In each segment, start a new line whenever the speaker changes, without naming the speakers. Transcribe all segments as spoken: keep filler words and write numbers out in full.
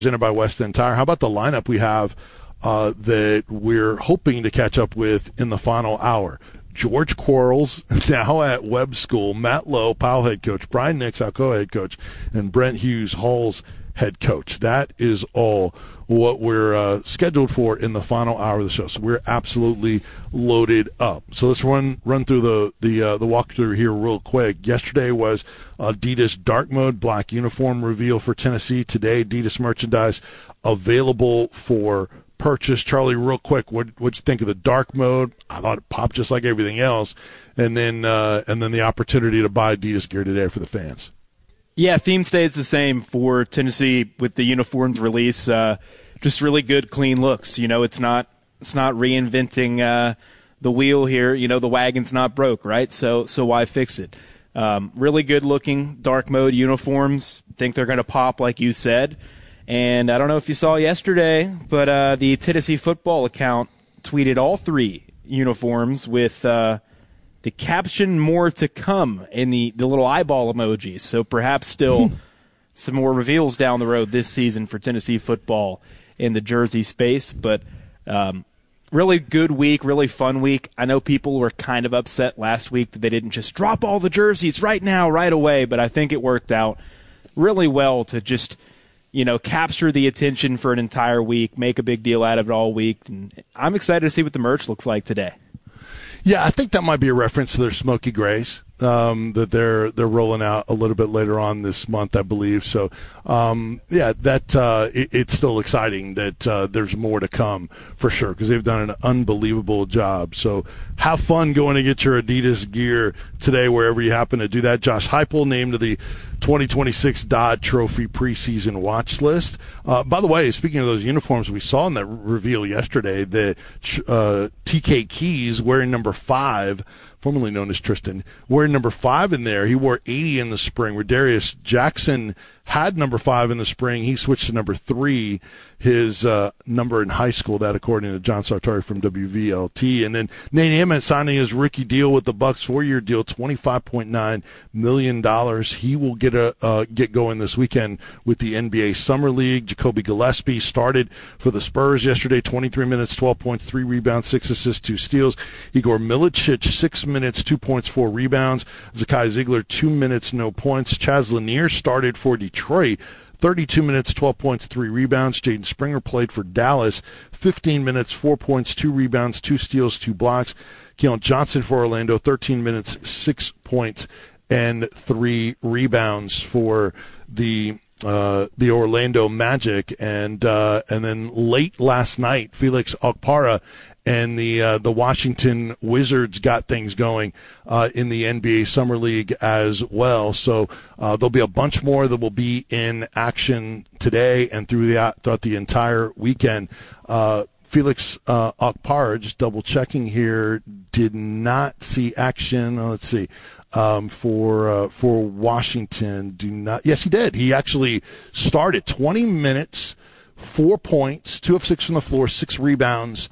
presented by West End Tire. How about the lineup we have uh, that we're hoping to catch up with in the final hour? George Quarles, now at Webb School, Matt Lowe, Powell head coach, Brian Nix, Alcoa head coach, and Brent Hughes, Hall's head coach. That is all what we're uh, scheduled for in the final hour of the show. So we're absolutely loaded up. So let's run run through the the uh, the walkthrough here real quick. Yesterday was Adidas Dark Mode Black uniform reveal for Tennessee. Today, Adidas merchandise available for purchase. Charlie, real quick, what what'd you think of the dark mode? I thought it popped just like everything else, and then uh, and then the opportunity to buy Adidas gear today for the fans.
Yeah, theme stays the same for Tennessee with the uniforms release. Uh, just really good, clean looks. You know, it's not it's not reinventing uh, the wheel here. You know, the wagon's not broke, right? So so why fix it? Um, really good looking dark mode uniforms. Think they're going to pop, like you said. And I don't know if you saw yesterday, but uh, the Tennessee football account tweeted all three uniforms with uh, the caption "more to come" in the, the little eyeball emojis. So perhaps still some more reveals down the road this season for Tennessee football in the jersey space. But um, really good week, really fun week. I know people were kind of upset last week that they didn't just drop all the jerseys right now, right away. But I think it worked out really well to just, you know, capture the attention for an entire week, make a big deal out of it all week. And I'm excited to see what the merch looks like today.
Yeah, I think that might be a reference to their Smoky Grays um, that they're they're rolling out a little bit later on this month, I believe. So, um, yeah, that uh, it, it's still exciting that uh, there's more to come for sure because they've done an unbelievable job. So have fun going to get your Adidas gear today wherever you happen to do that. Josh Heupel named to the twenty twenty-six Dodd Trophy preseason watch list. Uh, by the way, speaking of those uniforms we saw in that reveal yesterday, that uh, T K Keys wearing number five, formerly known as Tristan, wearing number five in there. He wore eighty in the spring. Rodarius Jackson had number five in the spring. He switched to number three, his uh, number in high school, that according to John Sartori from W V L T. And then Nate Hammond signing his rookie deal with the Bucks, four-year deal, twenty-five point nine million dollars. He will get a uh, get going this weekend with the N B A Summer League. Jacoby Gillespie started for the Spurs yesterday, twenty-three minutes, twelve points, three rebounds, six assists, two steals. Igor Milicic, six minutes, two points, four rebounds. Zakai Ziegler, two minutes, no points. Chaz Lanier started for Detroit, thirty-two minutes, twelve points, three rebounds. Jaden Springer played for Dallas, fifteen minutes, four points, two rebounds, two steals, two blocks. Keon Johnson for Orlando, thirteen minutes, six points, and three rebounds for the uh, the Orlando Magic. And uh, and then late last night, Felix Okpara and the uh, the Washington Wizards got things going uh, in the N B A Summer League as well. So uh, there'll be a bunch more that will be in action today and through the throughout the entire weekend. Uh, Felix uh, Okpara, just double checking here, did not see action. Uh, let's see. Um, for uh, for Washington, do not. Yes, he did. He actually started twenty minutes, four points, two of six from the floor, six rebounds,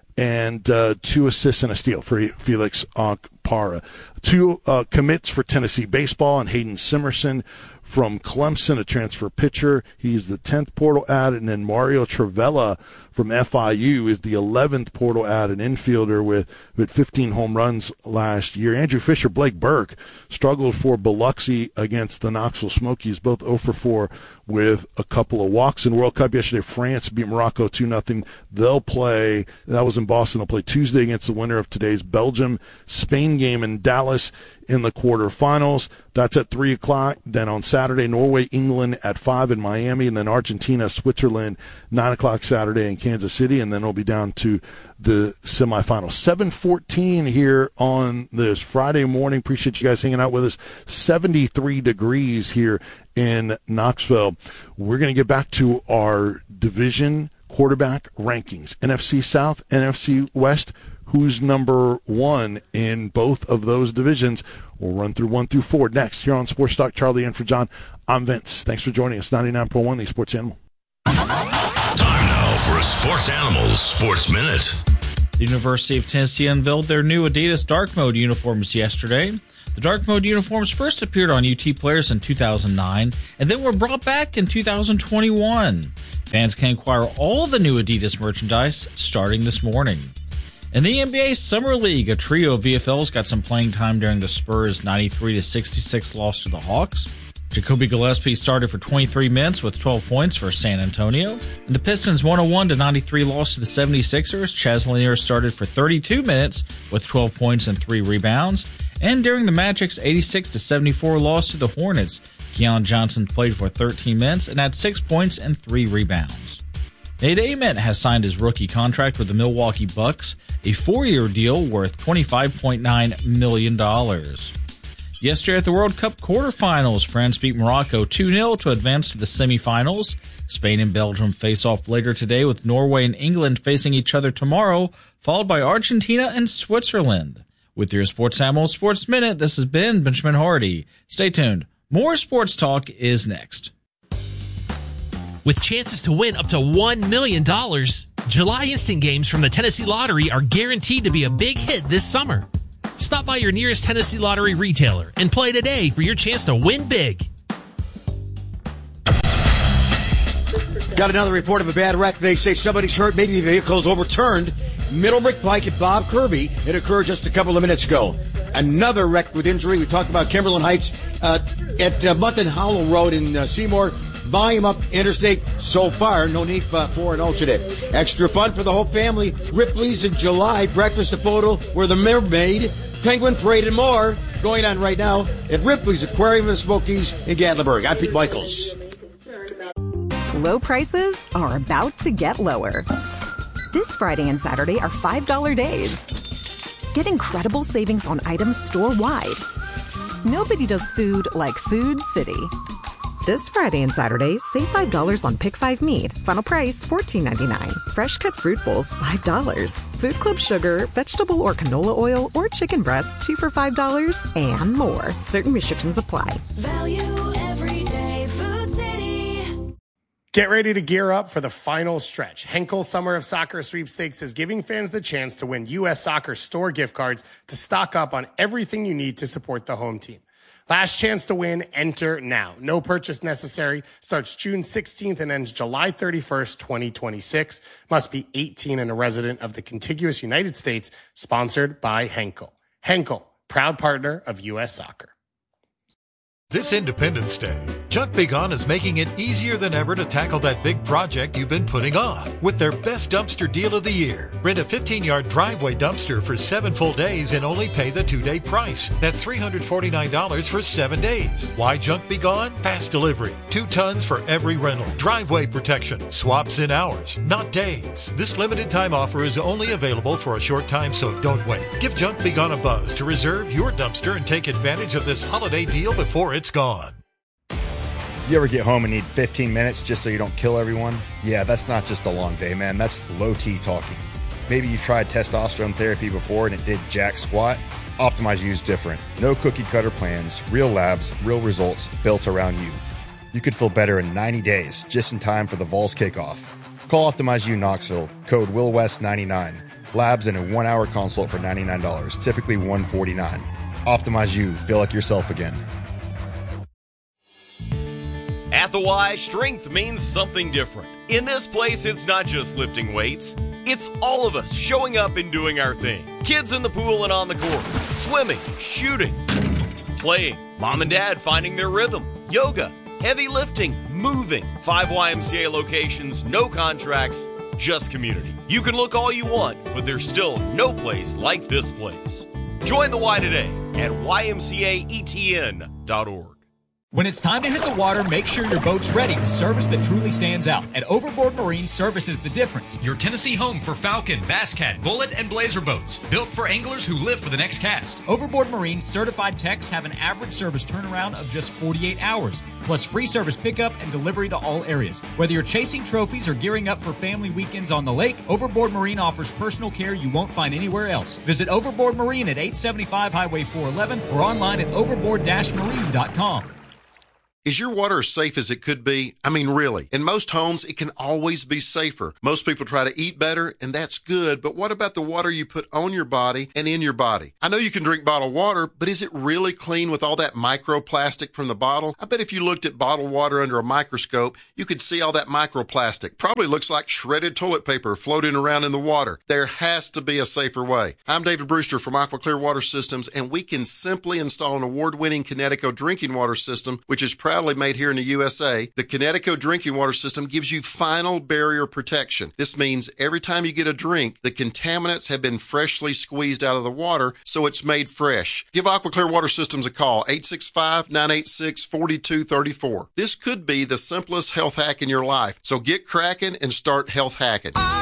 and uh, two assists and a steal for Felix Okpara. Two uh, commits for Tennessee baseball, and Hayden Simerson from Clemson, a transfer pitcher. He's the tenth portal add, and then Mario Travella from F I U is the eleventh portal add, an infielder with, with fifteen home runs last year. Andrew Fisher, Blake Burke struggled for Biloxi against the Knoxville Smokies, both oh for four with a couple of walks. In World Cup yesterday, France beat Morocco two nothing. They'll play, that was in Boston, they'll play Tuesday against the winner of today's Belgium-Spain game in Dallas in the quarterfinals. That's at three o'clock. Then on Saturday, Norway, England at five in Miami, and then Argentina, Switzerland, nine o'clock Saturday in Kansas City, and then it'll be down to the semifinals. seven fourteen here on this Friday morning. Appreciate you guys hanging out with us. seventy-three degrees here in Knoxville. We're going to get back to our division quarterback rankings. N F C South, N F C West. Who's number one in both of those divisions? We'll run through one through four next here on Sports Talk. Charlie and for John, I'm Vince. Thanks for joining us. ninety-nine point one, the Sports Animal.
Time now for a Sports Animals Sports Minute.
The University of Tennessee unveiled their new Adidas Dark Mode uniforms yesterday. The Dark Mode uniforms first appeared on U T players in two thousand nine and then were brought back in two thousand twenty-one. Fans can acquire all the new Adidas merchandise starting this morning. In the N B A Summer League, a trio of V F Ls got some playing time during the Spurs' ninety-three to sixty-six loss to the Hawks. Jacoby Gillespie started for twenty-three minutes with twelve points for San Antonio. In the Pistons' one oh one to ninety-three loss to the seventy-sixers, Chaz Lanier started for thirty-two minutes with twelve points and three rebounds. And during the Magic's eighty-six to seventy-four loss to the Hornets, Keon Johnson played for thirteen minutes and had six points and three rebounds. Nate Ament has signed his rookie contract with the Milwaukee Bucks, a four-year deal worth twenty-five point nine million dollars. Yesterday at the World Cup quarterfinals, France beat Morocco two nil to advance to the semifinals. Spain and Belgium face off later today, with Norway and England facing each other tomorrow, followed by Argentina and Switzerland. With your Sports Animal Sports Minute, this has been Benjamin Hardy. Stay tuned. More sports talk is next.
With chances to win up to one million dollars, July Instant Games from the Tennessee Lottery are guaranteed to be a big hit this summer. Stop by your nearest Tennessee Lottery retailer and play today for your chance to win big.
Got another report of a bad wreck. They say somebody's hurt. Maybe the vehicle's overturned. Middlebrick Pike and Bob Kirby. It occurred just a couple of minutes ago. Another wreck with injury. We talked about Kimberlin Heights uh, at uh, Mutton Hollow Road in uh, Seymour. Volume up interstate so far. No need uh, for an alternate. Extra fun for the whole family. Ripley's in July. Breakfast a photo where the mermaid, penguin parade, and more going on right now at Ripley's Aquarium and Smokies in Gatlinburg. I'm Pete Michaels.
Low prices are about to get lower. This Friday and Saturday are five dollar days. Get incredible savings on items store-wide. Nobody does food like Food City. This Friday and Saturday, save five dollars on Pick five meat. Final price fourteen ninety-nine. Fresh cut fruit bowls, five dollars. Food Club sugar, vegetable or canola oil, or chicken breast, two for five dollars, and more. Certain restrictions apply.
Value every day, Food City.
Get ready to gear up for the final stretch. Henkel Summer of Soccer Sweepstakes is giving fans the chance to win U S Soccer store gift cards to stock up on everything you need to support the home team. Last chance to win, enter now. No purchase necessary. Starts June sixteenth and ends July thirty-first, twenty twenty-six. Must be eighteen and a resident of the contiguous United States. Sponsored by Henkel. Henkel, proud partner of U S Soccer.
This Independence Day, Junk Be Gone is making it easier than ever to tackle that big project you've been putting off with their best dumpster deal of the year. Rent a fifteen-yard driveway dumpster for seven full days and only pay the two-day price. That's three hundred forty-nine dollars for seven days. Why Junk Be Gone? Fast delivery. Two tons for every rental. Driveway protection. Swaps in hours, not days. This limited time offer is only available for a short time, so don't wait. Give Junk Be Gone a buzz to reserve your dumpster and take advantage of this holiday deal before it's gone.
You ever get home and need fifteen minutes just so you don't kill everyone? Yeah, that's not just a long day, man. That's low T talking. Maybe you've tried testosterone therapy before and it did jack squat? Optimize U's different. No cookie cutter plans, real labs, real results built around you. You could feel better in ninety days, just in time for the Vols kickoff. Call Optimize U Knoxville, code Will West ninety-nine. Labs and a one-hour consult for ninety-nine dollars, typically one hundred forty-nine dollars. Optimize U, feel like yourself again.
At the Y, strength means something different. In this place, it's not just lifting weights. It's all of us showing up and doing our thing. Kids in the pool and on the court. Swimming, shooting, playing. Mom and dad finding their rhythm. Yoga, heavy lifting, moving. Five Y M C A locations, no contracts, just community. You can look all you want, but there's still no place like this place. Join the Y today at Y M C A E T N dot org.
When it's time to hit the water, make sure your boat's ready with service that truly stands out. At Overboard Marine, service is the difference.
Your Tennessee home for Falcon, Bass Cat, Bullet, and Blazer boats. Built for anglers who live for the next cast.
Overboard Marine's certified techs have an average service turnaround of just forty-eight hours, plus free service pickup and delivery to all areas. Whether you're chasing trophies or gearing up for family weekends on the lake, Overboard Marine offers personal care you won't find anywhere else. Visit Overboard Marine at eight seventy-five Highway four eleven or online at overboard dash marine dot com.
Is your water as safe as it could be? I mean, really. In most homes, it can always be safer. Most people try to eat better, and that's good, but what about the water you put on your body and in your body? I know you can drink bottled water, but is it really clean with all that microplastic from the bottle? I bet if you looked at bottled water under a microscope, you could see all that microplastic. Probably looks like shredded toilet paper floating around in the water. There has to be a safer way. I'm David Brewster from Aqua Clear Water Systems, and we can simply install an award-winning Connecticut drinking water system, which is proudly made here in the U S A. The Connecticut drinking water system gives you final barrier protection. This means every time you get a drink, the contaminants have been freshly squeezed out of the water, so it's made fresh. Give Aqua Clear Water Systems a call, eight six five, nine eight six, four two three four. This could be the simplest health hack in your life, so get cracking and start health hacking.